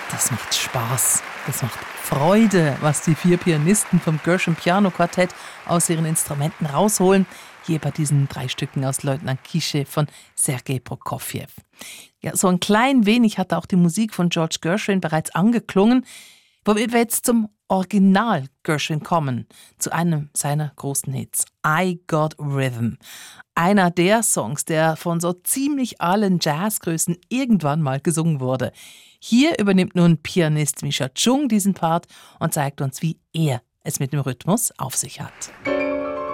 Das macht Spaß, das macht Freude, was die 4 Pianisten vom Gershwin Piano Quartett aus ihren Instrumenten rausholen. Hier bei diesen 3 Stücken aus Leutnant Quiché von Sergei Prokofjew. Ja, so ein klein wenig hat auch die Musik von George Gershwin bereits angeklungen, womit wir jetzt zum Original Gershwin kommen, zu einem seiner großen Hits, I Got Rhythm. Einer der Songs, der von so ziemlich allen Jazzgrößen irgendwann mal gesungen wurde. Hier übernimmt nun Pianist Misha Chung diesen Part und zeigt uns, wie er es mit dem Rhythmus auf sich hat.